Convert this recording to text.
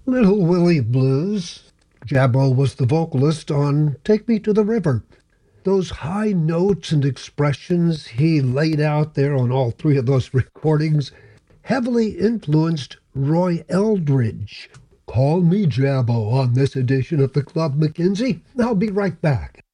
Little Willie Blues. Jabbo was the vocalist on Take Me to the River. Those high notes and expressions he laid out there on all three of those recordings heavily influenced Roy Eldridge. Call me Jabbo on this edition of the Club McKenzie. I'll be right back.